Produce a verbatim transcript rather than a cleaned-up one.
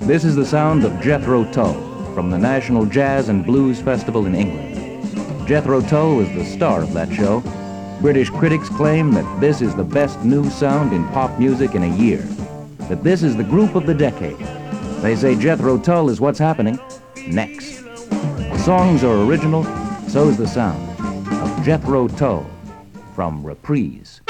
This is the sound of Jethro Tull from the National Jazz and Blues Festival in England. Jethro Tull is the star of that show. British critics claim that this is the best new sound in pop music in a year, that this is the group of the decade. They say Jethro Tull is what's happening next. The songs are original, so is the sound of Jethro Tull from Reprise.